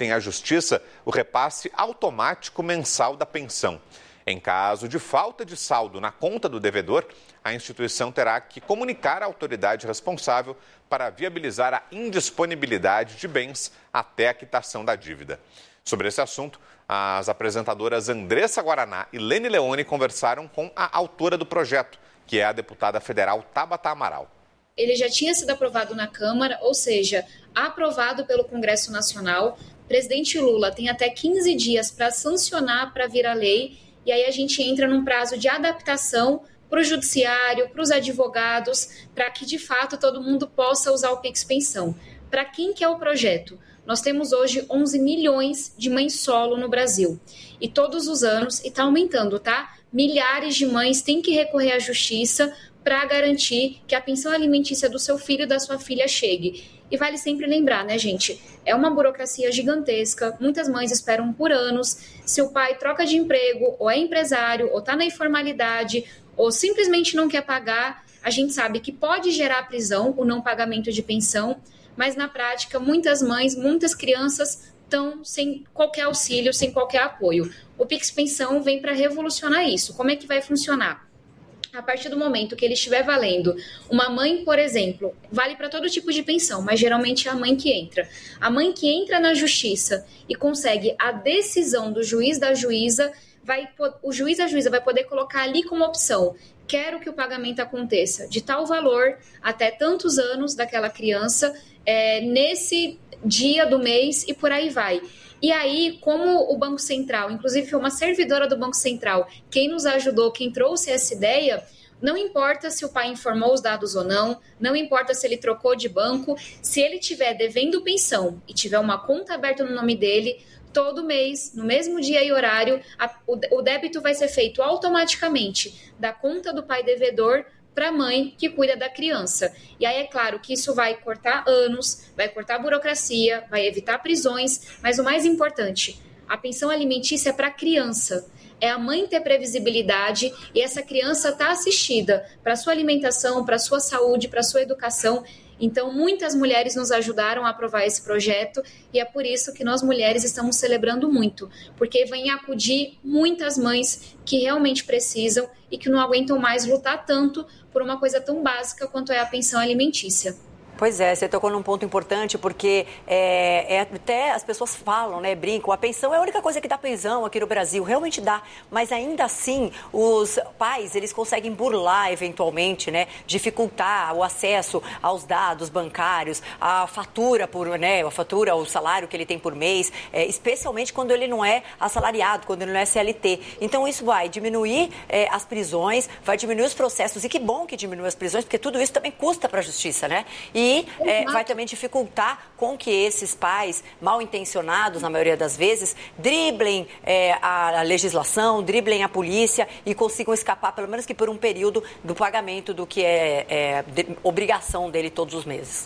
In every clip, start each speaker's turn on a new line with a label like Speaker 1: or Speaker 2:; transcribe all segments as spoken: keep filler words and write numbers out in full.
Speaker 1: permitem à Justiça o repasse automático mensal da pensão. Em caso de falta de saldo na conta do devedor, a instituição terá que comunicar à autoridade responsável para viabilizar a indisponibilidade de bens até a quitação da dívida. Sobre esse assunto, as apresentadoras Andressa Guaraná e Lene Leone conversaram com a autora do projeto, que é a deputada federal Tabata Amaral.
Speaker 2: Ele já tinha sido aprovado na Câmara, ou seja, aprovado pelo Congresso Nacional. O presidente Lula tem até quinze dias para sancionar, para virar lei, e aí a gente entra num prazo de adaptação para o judiciário, para os advogados, para que de fato todo mundo possa usar o Pix Pensão. Para quem que é o projeto? Nós temos hoje onze milhões de mães solo no Brasil. E todos os anos, e está aumentando, tá? Milhares de mães têm que recorrer à justiça para garantir que a pensão alimentícia do seu filho e da sua filha chegue. E vale sempre lembrar, né, gente? É uma burocracia gigantesca, muitas mães esperam por anos. Se o pai troca de emprego, ou é empresário, ou está na informalidade, ou simplesmente não quer pagar, a gente sabe que pode gerar prisão o não pagamento de pensão, mas na prática, muitas mães, muitas crianças estão sem qualquer auxílio, sem qualquer apoio. O Pix Pensão vem para revolucionar isso. Como é que vai funcionar? A partir do momento que ele estiver valendo, uma mãe, por exemplo, vale para todo tipo de pensão, mas geralmente é a mãe que entra. A mãe que entra na justiça e consegue a decisão do juiz da juíza, vai, o juiz da juíza vai poder colocar ali como opção: quero que o pagamento aconteça de tal valor até tantos anos daquela criança, é, nesse dia do mês e por aí vai. E aí, como o Banco Central, inclusive foi uma servidora do Banco Central, quem nos ajudou, quem trouxe essa ideia, não importa se o pai informou os dados ou não, não importa se ele trocou de banco, se ele estiver devendo pensão e tiver uma conta aberta no nome dele, todo mês, no mesmo dia e horário, a, o, o débito vai ser feito automaticamente da conta do pai devedor para a mãe que cuida da criança. E aí é claro que isso vai cortar anos, vai cortar burocracia, vai evitar prisões, mas o mais importante, a pensão alimentícia é para a criança. É a mãe ter previsibilidade e essa criança estar tá assistida para sua alimentação, para sua saúde, para sua educação. Então, muitas mulheres nos ajudaram a aprovar esse projeto e é por isso que nós mulheres estamos celebrando muito, porque vem acudir muitas mães que realmente precisam e que não aguentam mais lutar tanto por uma coisa tão básica quanto é a pensão alimentícia.
Speaker 3: Pois é, você tocou num ponto importante, porque é, é, até as pessoas falam, né, brincam, a pensão é a única coisa que dá pensão aqui no Brasil, realmente dá, mas ainda assim os pais, eles conseguem burlar eventualmente, né, dificultar o acesso aos dados bancários, a fatura, por, né, a fatura, o salário que ele tem por mês, é, especialmente quando ele não é assalariado, quando ele não é C L T. Então isso vai diminuir é, as prisões, vai diminuir os processos, e que bom que diminui as prisões, porque tudo isso também custa para a justiça, né? E E é, vai também dificultar com que esses pais mal intencionados, na maioria das vezes, driblem é, a legislação, driblem a polícia e consigam escapar, pelo menos que por um período, do pagamento do que é, é de, obrigação dele todos os meses.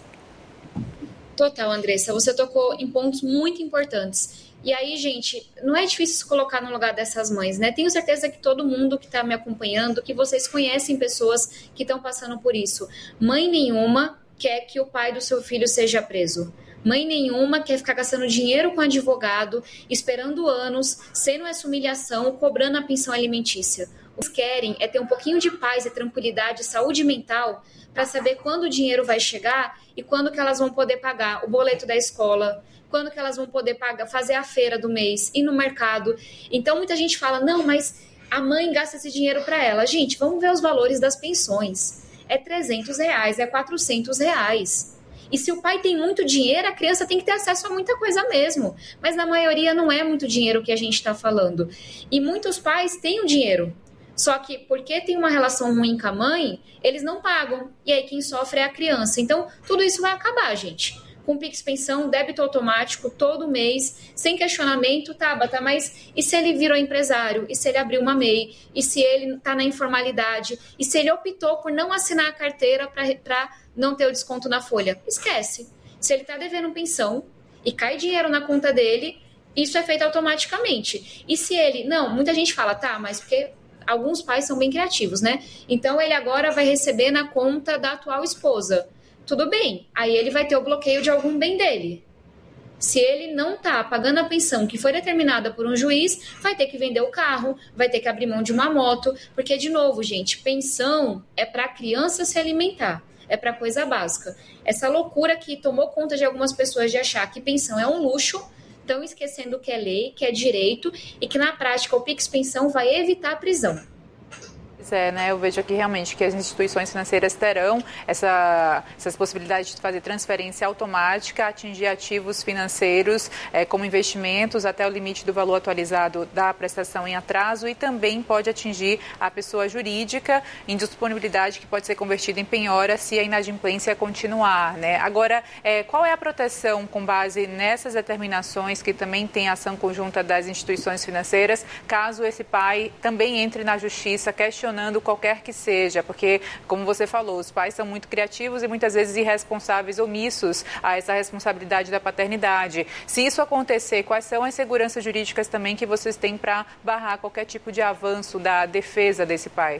Speaker 2: Total, Andressa. Você tocou em pontos muito importantes. E aí, gente, não é difícil se colocar no lugar dessas mães, né? Tenho certeza que todo mundo que está me acompanhando, que vocês conhecem pessoas que estão passando por isso. Mãe nenhuma quer que o pai do seu filho seja preso. Mãe nenhuma quer ficar gastando dinheiro com advogado, esperando anos, sendo essa humilhação, cobrando a pensão alimentícia. O que eles querem é ter um pouquinho de paz e tranquilidade, saúde mental, para saber quando o dinheiro vai chegar e quando que elas vão poder pagar o boleto da escola, quando que elas vão poder pagar, fazer a feira do mês, ir no mercado. Então muita gente fala, não, mas a mãe gasta esse dinheiro para ela. Gente, vamos ver os valores das pensões. É trezentos reais, é quatrocentos reais. E se o pai tem muito dinheiro, a criança tem que ter acesso a muita coisa mesmo. Mas na maioria não é muito dinheiro que a gente está falando. E muitos pais têm o dinheiro. Só que porque tem uma relação ruim com a mãe, eles não pagam. E aí quem sofre é a criança. Então tudo isso vai acabar, gente. Com Pix Pensão, débito automático, todo mês, sem questionamento, Tabata, mas e se ele virou empresário? E se ele abriu uma M E I? E se ele está na informalidade? E se ele optou por não assinar a carteira para não ter o desconto na folha? Esquece. Se ele está devendo pensão e cai dinheiro na conta dele, isso é feito automaticamente. E se ele... Não, muita gente fala, tá, mas porque alguns pais são bem criativos, né? Então ele agora vai receber na conta da atual esposa. Tudo bem, aí ele vai ter o bloqueio de algum bem dele. Se ele não está pagando a pensão que foi determinada por um juiz, vai ter que vender o carro, vai ter que abrir mão de uma moto, porque, de novo, gente, pensão é para a criança se alimentar, é para coisa básica. Essa loucura que tomou conta de algumas pessoas de achar que pensão é um luxo, estão esquecendo que é lei, que é direito e que, na prática, o Pix Pensão vai evitar a prisão.
Speaker 4: É, né? Eu vejo aqui realmente que as instituições financeiras terão essa, essas possibilidades de fazer transferência automática, atingir ativos financeiros é, como investimentos até o limite do valor atualizado da prestação em atraso e também pode atingir a pessoa jurídica em disponibilidade que pode ser convertida em penhora se a inadimplência continuar, né? Agora, é, qual é a proteção com base nessas determinações que também tem ação conjunta das instituições financeiras, caso esse pai também entre na justiça questionando qualquer que seja, porque, como você falou, os pais são muito criativos e muitas vezes irresponsáveis, omissos a essa responsabilidade da paternidade. Se isso acontecer, quais são as seguranças jurídicas também que vocês têm para barrar qualquer tipo de avanço da defesa desse pai?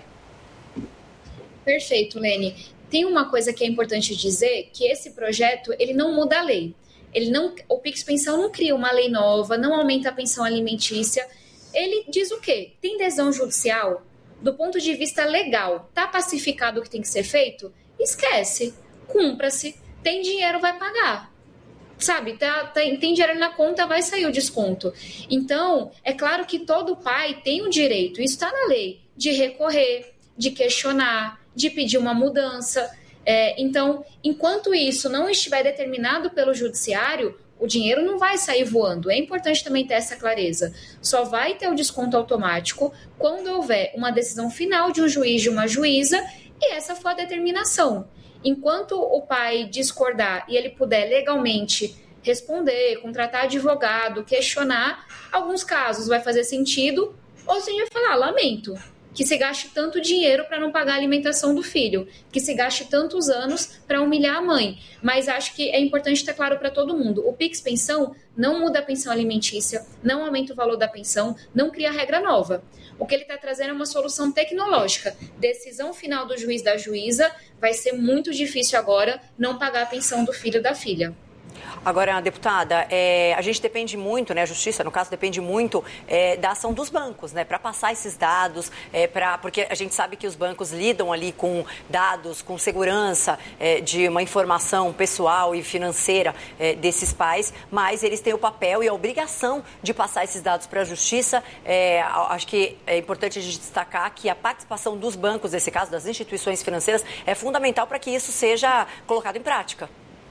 Speaker 2: Perfeito, Lene. Tem uma coisa que é importante dizer, que esse projeto, ele não muda a lei. Ele não, o Pix Pensão não cria uma lei nova, não aumenta a pensão alimentícia. Ele diz o quê? Tem decisão judicial? Do ponto de vista legal, tá pacificado o que tem que ser feito? Esquece, cumpra-se, tem dinheiro, vai pagar. Sabe, tá, tem, tem dinheiro na conta, vai sair o desconto. Então, é claro que todo pai tem o direito, isso está na lei, de recorrer, de questionar, de pedir uma mudança. É, então, enquanto isso não estiver determinado pelo judiciário, o dinheiro não vai sair voando. É importante também ter essa clareza. Só vai ter o desconto automático quando houver uma decisão final de um juiz, de uma juíza, e essa for a determinação. Enquanto o pai discordar e ele puder legalmente responder, contratar advogado, questionar, alguns casos vai fazer sentido, ou se vai falar, lamento, que se gaste tanto dinheiro para não pagar a alimentação do filho, que se gaste tantos anos para humilhar a mãe. Mas acho que é importante ter claro para todo mundo, o Pix Pensão não muda a pensão alimentícia, não aumenta o valor da pensão, não cria regra nova. O que ele está trazendo é uma solução tecnológica. Decisão final do juiz, da juíza, vai ser muito difícil agora não pagar a pensão do filho ou da filha.
Speaker 3: Agora, deputada, é, a gente depende muito, né, a justiça, no caso, depende muito é, da ação dos bancos, né, para passar esses dados, é, pra, porque a gente sabe que os bancos lidam ali com dados, com segurança é, de uma informação pessoal e financeira é, desses pais, mas eles têm o papel e a obrigação de passar esses dados para a justiça. É, acho que é importante a gente destacar que a participação dos bancos, nesse caso, das instituições financeiras, é fundamental para que isso seja colocado em prática.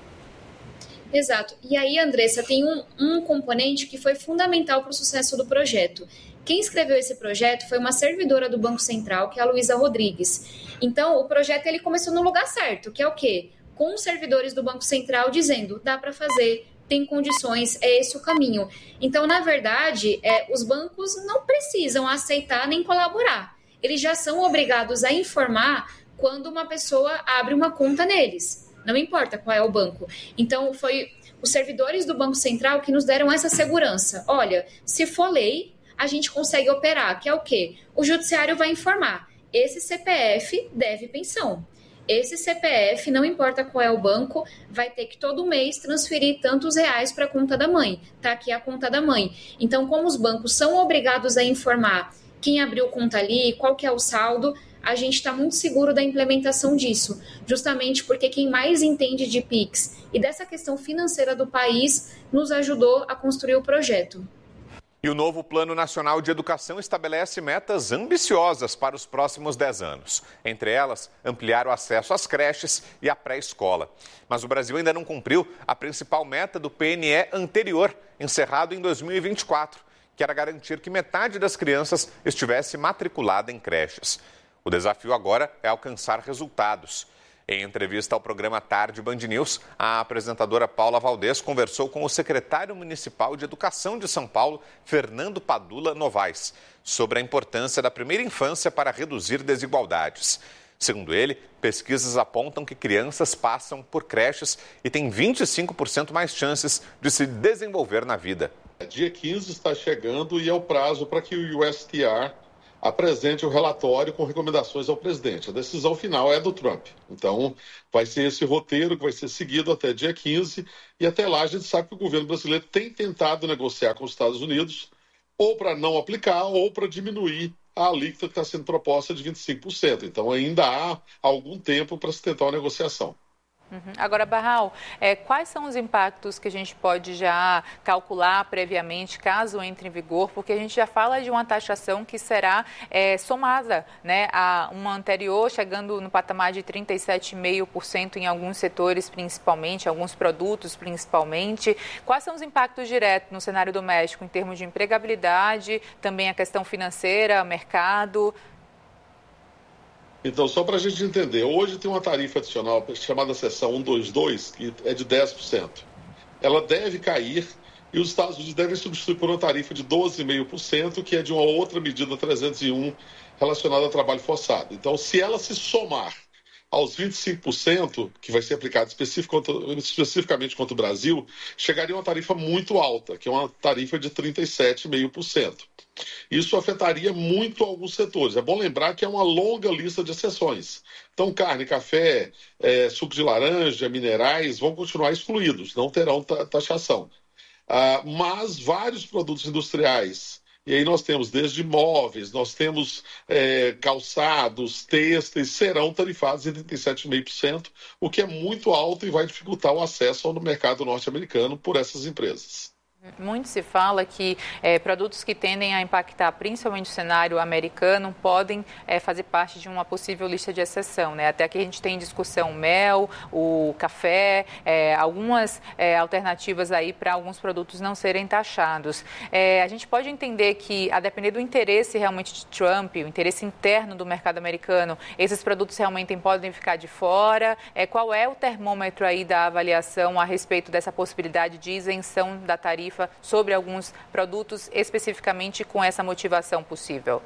Speaker 2: Exato. E aí, Andressa, tem um, um componente que foi fundamental para o sucesso do projeto. Quem escreveu esse projeto foi uma servidora do Banco Central, que é a Luísa Rodrigues. Então, o projeto ele começou no lugar certo, que é o quê? Com os servidores do Banco Central dizendo, dá para fazer, tem condições, é esse o caminho. Então, na verdade, é, os bancos não precisam aceitar nem colaborar. Eles já são obrigados a informar quando uma pessoa abre uma conta neles. Não importa qual é o banco. Então, foi os servidores do Banco Central que nos deram essa segurança. Olha, se for lei, a gente consegue operar, que é o quê? O judiciário vai informar. Esse C P F deve pensão. Esse C P F, não importa qual é o banco, vai ter que todo mês transferir tantos reais para a conta da mãe. Está aqui a conta da mãe. Então, como os bancos são obrigados a informar quem abriu conta ali, qual que é o saldo, a gente está muito seguro da implementação disso, justamente porque quem mais entende de Pix e dessa questão financeira do país nos ajudou a construir o projeto.
Speaker 1: E o novo Plano Nacional de Educação estabelece metas ambiciosas para os próximos dez anos. Entre elas, ampliar o acesso às creches e à pré-escola. Mas o Brasil ainda não cumpriu a principal meta do P N E anterior, encerrado em dois mil e vinte e quatro, que era garantir que metade das crianças estivesse matriculada em creches. O desafio agora é alcançar resultados. Em entrevista ao programa Tarde Band News, a apresentadora Paula Valdez conversou com o secretário municipal de Educação de São Paulo, Fernando Padula Novaes, sobre a importância da primeira infância para reduzir desigualdades. Segundo ele, pesquisas apontam que crianças passam por creches e têm vinte e cinco por cento mais chances de se desenvolver na vida.
Speaker 5: Dia quinze está chegando e é o prazo para que o U S T R apresente o relatório com recomendações ao presidente. A decisão final é do Trump. Então, vai ser esse roteiro que vai ser seguido até dia quinze, e até lá a gente sabe que o governo brasileiro tem tentado negociar com os Estados Unidos ou para não aplicar ou para diminuir a alíquota que está sendo proposta de vinte e cinco por cento. Então, ainda há algum tempo para se tentar uma negociação.
Speaker 4: Uhum. Agora, Barral, é, quais são os impactos que a gente pode já calcular previamente, caso entre em vigor? Porque a gente já fala de uma taxação que será é, somada, né, a uma anterior, chegando no patamar de trinta e sete vírgula cinco por cento em alguns setores, principalmente, alguns produtos, principalmente. Quais são os impactos diretos no cenário doméstico, em termos de empregabilidade, também a questão financeira, mercado?
Speaker 5: Então, só para a gente entender, hoje tem uma tarifa adicional chamada seção cento e vinte e dois, que é de dez por cento. Ela deve cair e os Estados Unidos devem substituir por uma tarifa de doze vírgula cinco por cento, que é de uma outra medida trezentos e um relacionada ao trabalho forçado. Então, se ela se somar aos vinte e cinco por cento, que vai ser aplicado especificamente contra o Brasil, chegaria a uma tarifa muito alta, que é uma tarifa de trinta e sete vírgula cinco por cento. Isso afetaria muito alguns setores. É bom lembrar que é uma longa lista de exceções. Então, carne, café, é, suco de laranja, minerais vão continuar excluídos, não terão taxação. Ah, mas vários produtos industriais, e aí nós temos desde móveis, nós temos é, calçados, têxteis, serão tarifados em trinta e sete vírgula cinco por cento, o que é muito alto e vai dificultar o acesso ao mercado norte-americano por essas empresas.
Speaker 4: Muito se fala que é, produtos que tendem a impactar principalmente o cenário americano podem é, fazer parte de uma possível lista de exceção, né? Até que a gente tem em discussão o mel, o café, é, algumas é, alternativas aí para alguns produtos não serem taxados. É, a gente pode entender que, a depender do interesse realmente de Trump, o interesse interno do mercado americano, esses produtos realmente podem ficar de fora. É, qual é o termômetro aí da avaliação a respeito dessa possibilidade de isenção da tarifa sobre alguns produtos, especificamente com essa motivação possível?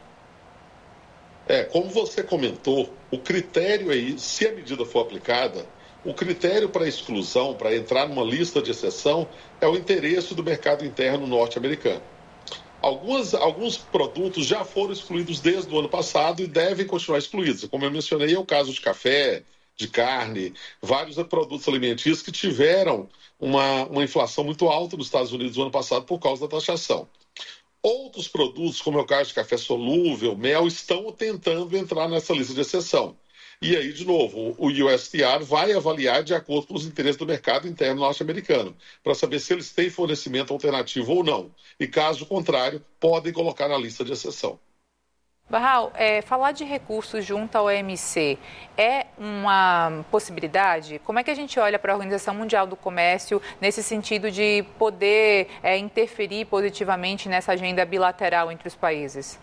Speaker 5: É, como você comentou, o critério aí, se a medida for aplicada, o critério para exclusão, para entrar numa lista de exceção, é o interesse do mercado interno norte-americano. Algumas, alguns produtos já foram excluídos desde o ano passado e devem continuar excluídos. Como eu mencionei, é o caso de café, de carne, vários produtos alimentícios que tiveram uma, uma inflação muito alta nos Estados Unidos no ano passado por causa da taxação. Outros produtos, como é o caso de café solúvel, mel, estão tentando entrar nessa lista de exceção. E aí, de novo, o U S T R vai avaliar de acordo com os interesses do mercado interno norte-americano, para saber se eles têm fornecimento alternativo ou não. E, caso contrário, podem colocar na lista de exceção.
Speaker 4: Barral, é, falar de recursos junto ao O M C é uma possibilidade? Como é que a gente olha para a Organização Mundial do Comércio nesse sentido de poder é, interferir positivamente nessa agenda bilateral entre os países?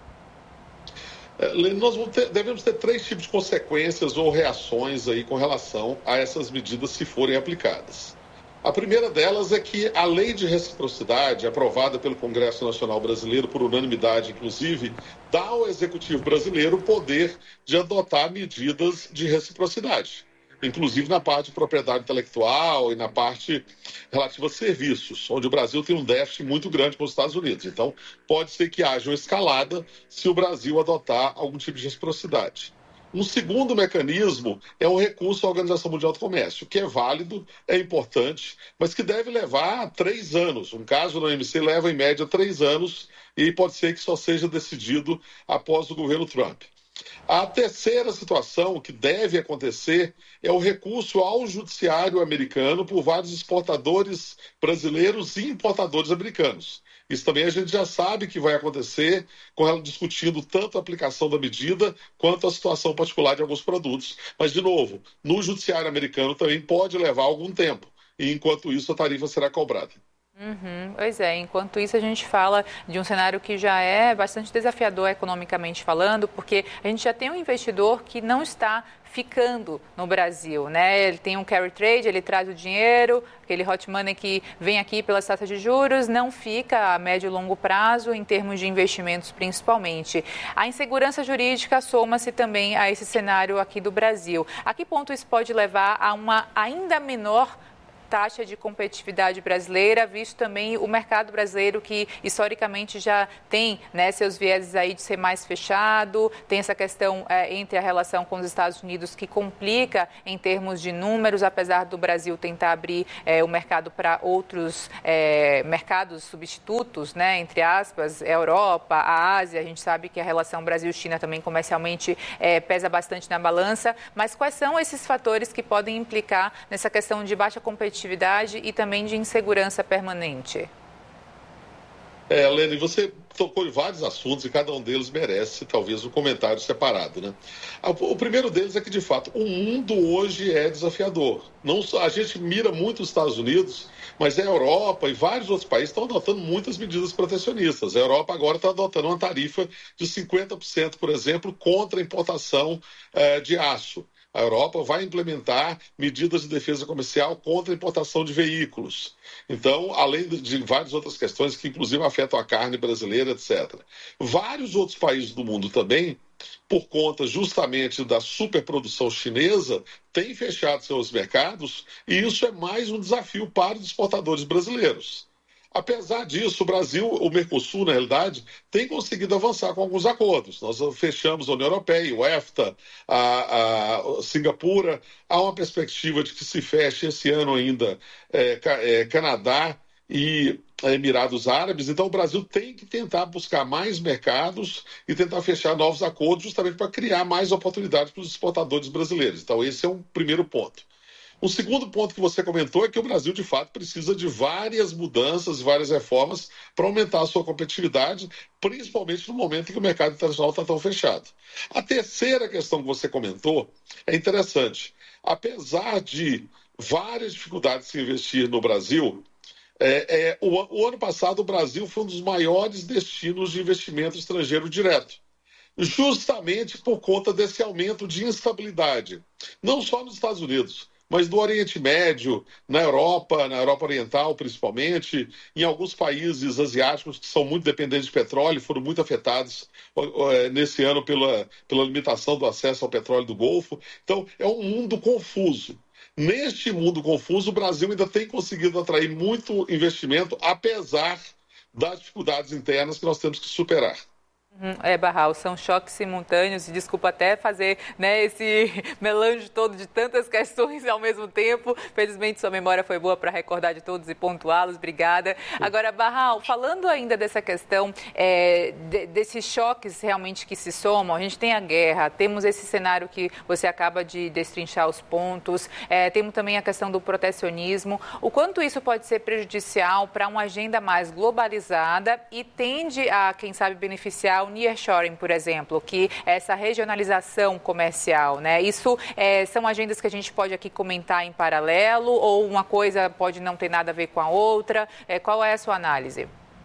Speaker 5: É, nós vamos ter, devemos ter três tipos de consequências ou reações aí com relação a essas medidas se forem aplicadas. A primeira delas é que a lei de reciprocidade, aprovada pelo Congresso Nacional Brasileiro, por unanimidade inclusive, dá ao Executivo brasileiro o poder de adotar medidas de reciprocidade, inclusive na parte de propriedade intelectual e na parte relativa a serviços, onde o Brasil tem um déficit muito grande com os Estados Unidos. Então, pode ser que haja uma escalada se o Brasil adotar algum tipo de reciprocidade. Um segundo mecanismo é o recurso à Organização Mundial do Comércio, que é válido, é importante, mas que deve levar três anos. Um caso no O M C leva, em média, três anos e pode ser que só seja decidido após o governo Trump. A terceira situação que deve acontecer é o recurso ao judiciário americano por vários exportadores brasileiros e importadores americanos. Isso também a gente já sabe que vai acontecer, com ela discutindo tanto a aplicação da medida quanto a situação particular de alguns produtos. Mas, de novo, no judiciário americano também pode levar algum tempo. E, enquanto isso, a tarifa será cobrada.
Speaker 4: Uhum, pois é, enquanto isso a gente fala de um cenário que já é bastante desafiador economicamente falando, porque a gente já tem um investidor que não está ficando no Brasil, né? Ele tem um carry trade, ele traz o dinheiro, aquele hot money que vem aqui pelas taxas de juros, não fica a médio e longo prazo em termos de investimentos principalmente. A insegurança jurídica soma-se também a esse cenário aqui do Brasil. A que ponto isso pode levar a uma ainda menor taxa de competitividade brasileira, visto também o mercado brasileiro que historicamente já tem, né, seus vieses aí de ser mais fechado, tem essa questão é, entre a relação com os Estados Unidos que complica em termos de números, apesar do Brasil tentar abrir é, o mercado para outros é, mercados substitutos, né, entre aspas, a Europa, a Ásia. A gente sabe que a relação Brasil-China também comercialmente é, pesa bastante na balança, mas quais são esses fatores que podem implicar nessa questão de baixa competitividade e também de insegurança permanente?
Speaker 5: É, Lene, você tocou em vários assuntos e cada um deles merece, talvez, um comentário separado, né? O primeiro deles é que, de fato, o mundo hoje é desafiador. Não, a gente mira muito os Estados Unidos, mas a Europa e vários outros países estão adotando muitas medidas protecionistas. A Europa agora está adotando uma tarifa de cinquenta por cento, por exemplo, contra a importação eh, de aço. A Europa vai implementar medidas de defesa comercial contra a importação de veículos. Então, além de várias outras questões que, inclusive, afetam a carne brasileira, etcétera. Vários outros países do mundo também, por conta justamente da superprodução chinesa, têm fechado seus mercados e isso é mais um desafio para os exportadores brasileiros. Apesar disso, o Brasil, o Mercosul, na realidade, tem conseguido avançar com alguns acordos. Nós fechamos a União Europeia, o EFTA, a, a Singapura. Há uma perspectiva de que se feche esse ano ainda é, é, Canadá e Emirados Árabes. Então, o Brasil tem que tentar buscar mais mercados e tentar fechar novos acordos justamente para criar mais oportunidades para os exportadores brasileiros. Então, esse é um primeiro ponto. Um segundo ponto que você comentou é que o Brasil, de fato, precisa de várias mudanças, várias reformas para aumentar a sua competitividade, principalmente no momento em que o mercado internacional está tão fechado. A terceira questão que você comentou é interessante. Apesar de várias dificuldades de se investir no Brasil, é, é, o, o ano passado o Brasil foi um dos maiores destinos de investimento estrangeiro direto. Justamente por conta desse aumento de instabilidade, não só nos Estados Unidos, mas no Oriente Médio, na Europa, na Europa Oriental principalmente, em alguns países asiáticos que são muito dependentes de petróleo, foram muito afetados nesse ano pela, pela limitação do acesso ao petróleo do Golfo. Então, é um mundo confuso. Neste mundo confuso, o Brasil ainda tem conseguido atrair muito investimento, apesar das dificuldades internas que nós temos que superar.
Speaker 4: É, Barral, são choques simultâneos e desculpa até fazer, né, esse melange todo de tantas questões ao mesmo tempo. Felizmente sua memória foi boa para recordar de todos e pontuá-los, obrigada. Agora, Barral, falando ainda dessa questão, é, de, desses choques realmente que se somam, a gente tem a guerra, temos esse cenário que você acaba de destrinchar os pontos, é, temos também a questão do protecionismo. O quanto isso pode ser prejudicial para uma agenda mais globalizada e tende a, quem sabe, beneficiar o nearshoring, por exemplo, que é essa regionalização comercial, né? Isso é, são agendas que a gente pode aqui comentar em paralelo ou uma coisa pode não ter nada a ver com a outra? É, qual é a sua análise?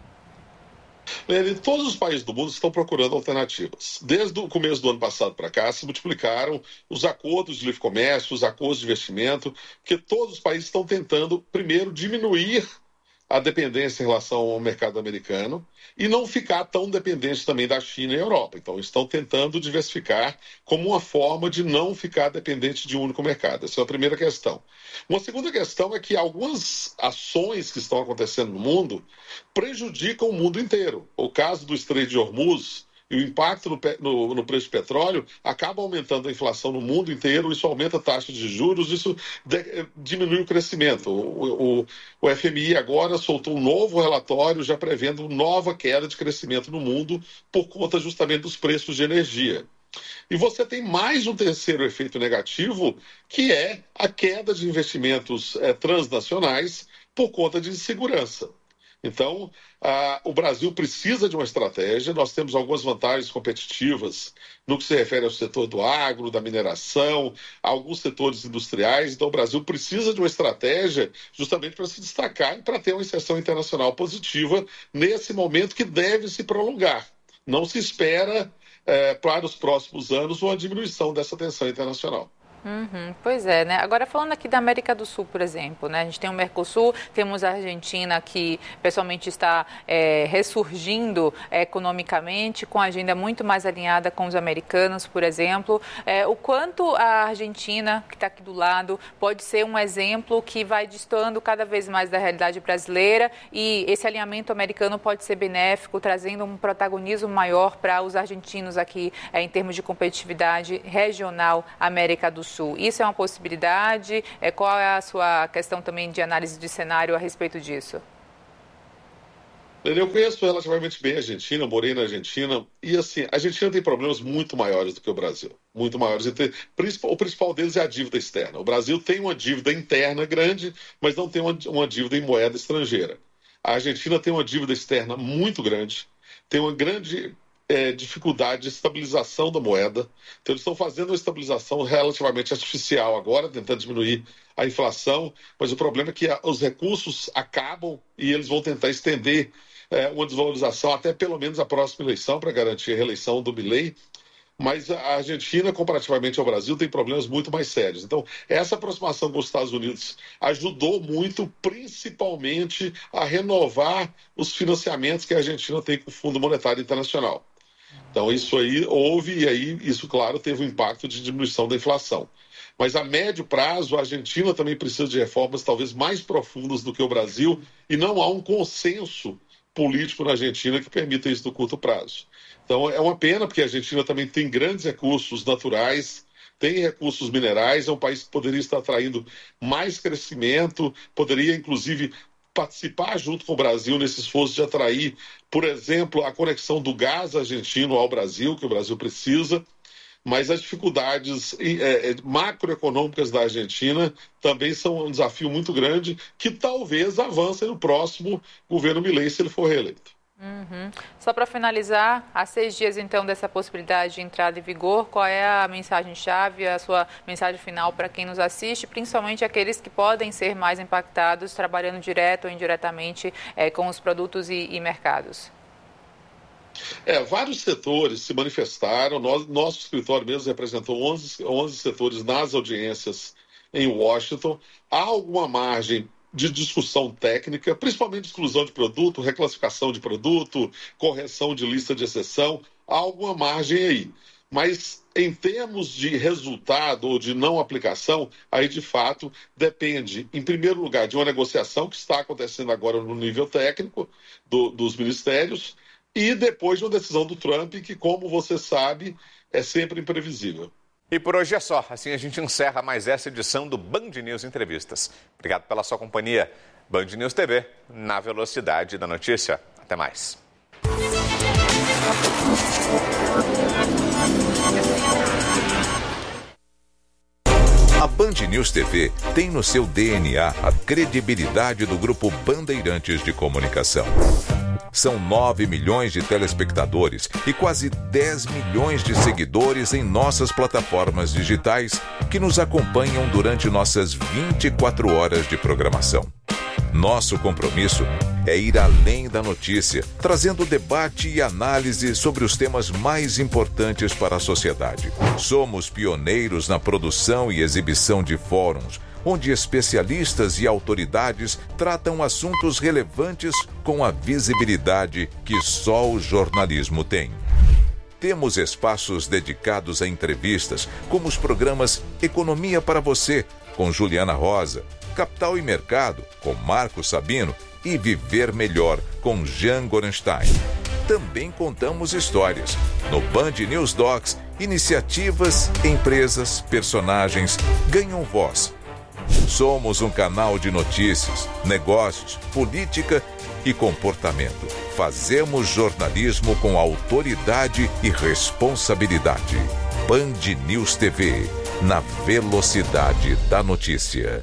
Speaker 5: Lene, todos os países do mundo estão procurando alternativas. Desde o começo do ano passado para cá, se multiplicaram os acordos de livre comércio, os acordos de investimento, porque todos os países estão tentando, primeiro, diminuir a dependência em relação ao mercado americano e não ficar tão dependente também da China e Europa. Então, estão tentando diversificar como uma forma de não ficar dependente de um único mercado. Essa é a primeira questão. Uma segunda questão é que algumas ações que estão acontecendo no mundo prejudicam o mundo inteiro. O caso do Estreito de Hormuz e o impacto no, no, no preço de petróleo acaba aumentando a inflação no mundo inteiro, isso aumenta a taxa de juros, isso de, diminui o crescimento. O, o, o F M I agora soltou um novo relatório já prevendo nova queda de crescimento no mundo por conta justamente dos preços de energia. E você tem mais um terceiro efeito negativo, que é a queda de investimentos é, transnacionais por conta de insegurança. Então, ah, o Brasil precisa de uma estratégia. Nós temos algumas vantagens competitivas no que se refere ao setor do agro, da mineração, alguns setores industriais. Então, o Brasil precisa de uma estratégia justamente para se destacar e para ter uma inserção internacional positiva nesse momento que deve se prolongar. Não se espera, eh, para os próximos anos, uma diminuição dessa tensão internacional.
Speaker 4: Uhum, pois é, né? Agora falando aqui da América do Sul, por exemplo, né? A gente tem o Mercosul, temos a Argentina que pessoalmente está é, ressurgindo é, economicamente, com a agenda muito mais alinhada com os americanos, por exemplo. É, o quanto a Argentina, que está aqui do lado, pode ser um exemplo que vai destoando cada vez mais da realidade brasileira e esse alinhamento americano pode ser benéfico, trazendo um protagonismo maior para os argentinos aqui é, em termos de competitividade regional América do Sul. Isso é uma possibilidade? É, qual é a sua questão também de análise de cenário a respeito disso?
Speaker 5: Eu conheço relativamente bem a Argentina, morei na Argentina, e assim, a Argentina tem problemas muito maiores do que o Brasil, muito maiores. O principal deles é a dívida externa. O Brasil tem uma dívida interna grande, mas não tem uma, uma dívida em moeda estrangeira. A Argentina tem uma dívida externa muito grande, tem uma grande é, dificuldade de estabilização da moeda. Então, eles estão fazendo uma estabilização relativamente artificial agora, tentando diminuir a inflação, mas o problema é que a, os recursos acabam e eles vão tentar estender é, uma desvalorização até pelo menos a próxima eleição, para garantir a reeleição do Milei. Mas a Argentina, comparativamente ao Brasil, tem problemas muito mais sérios. Então, essa aproximação com os Estados Unidos ajudou muito, principalmente, a renovar os financiamentos que a Argentina tem com o Fundo Monetário Internacional. Então, isso aí houve, e aí isso, claro, teve um impacto de diminuição da inflação. Mas a médio prazo, a Argentina também precisa de reformas talvez mais profundas do que o Brasil, e não há um consenso político na Argentina que permita isso no curto prazo. Então, é uma pena, porque a Argentina também tem grandes recursos naturais, tem recursos minerais, é um país que poderia estar atraindo mais crescimento, poderia, inclusive, participar junto com o Brasil nesse esforço de atrair, por exemplo, a conexão do gás argentino ao Brasil, que o Brasil precisa, mas as dificuldades é, macroeconômicas da Argentina também são um desafio muito grande, que talvez avance no próximo governo Milei, se ele for reeleito.
Speaker 4: Uhum. Só para finalizar, há seis dias então dessa possibilidade de entrada em vigor, qual é a mensagem-chave, a sua mensagem final para quem nos assiste, principalmente aqueles que podem ser mais impactados trabalhando direto ou indiretamente é, com os produtos e, e mercados?
Speaker 5: É, vários setores se manifestaram, Nós, nosso escritório mesmo representou onze, onze setores nas audiências em Washington. Há alguma margem de discussão técnica, principalmente exclusão de produto, reclassificação de produto, correção de lista de exceção, há alguma margem aí. Mas em termos de resultado ou de não aplicação, aí de fato depende, em primeiro lugar, de uma negociação que está acontecendo agora no nível técnico do, dos ministérios, e depois de uma decisão do Trump, que, como você sabe, é sempre imprevisível.
Speaker 1: E por hoje é só. Assim a gente encerra mais essa edição do Band News Entrevistas. Obrigado pela sua companhia. Band News T V, na velocidade da notícia. Até mais.
Speaker 6: A Band News T V tem no seu D N A a credibilidade do Grupo Bandeirantes de Comunicação. São nove milhões de telespectadores e quase dez milhões de seguidores em nossas plataformas digitais que nos acompanham durante nossas vinte e quatro horas de programação. Nosso compromisso é ir além da notícia, trazendo debate e análise sobre os temas mais importantes para a sociedade. Somos pioneiros na produção e exibição de fóruns, onde especialistas e autoridades tratam assuntos relevantes com a visibilidade que só o jornalismo tem. Temos espaços dedicados a entrevistas, como os programas Economia para Você, com Juliana Rosa, Capital e Mercado, com Marco Sabino, e Viver Melhor, com Jean Gorenstein. Também contamos histórias. No Band News Docs, iniciativas, empresas, personagens ganham voz. Somos um canal de notícias, negócios, política e comportamento. Fazemos jornalismo com autoridade e responsabilidade. Band News T V, na velocidade da notícia.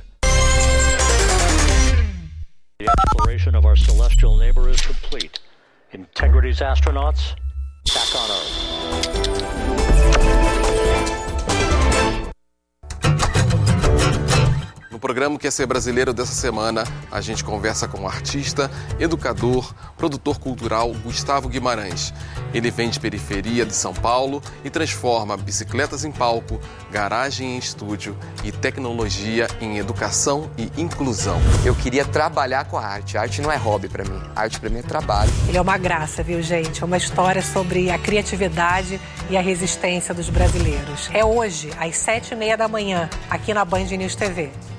Speaker 7: The exploration of our celestial neighbor is complete. Integrity's astronauts back on Earth.
Speaker 1: No
Speaker 8: programa Quer Ser Brasileiro dessa semana, a gente conversa com o artista, educador, produtor cultural Gustavo Guimarães. Ele vem de periferia de São Paulo e transforma bicicletas em palco, garagem em estúdio e tecnologia em educação e inclusão.
Speaker 9: Eu queria trabalhar com a arte. A arte não é hobby para mim. A arte para mim é trabalho.
Speaker 10: Ele é uma graça, viu, gente? É uma história sobre a criatividade e a resistência dos brasileiros. É hoje, às sete e meia da manhã, aqui na Band News T V.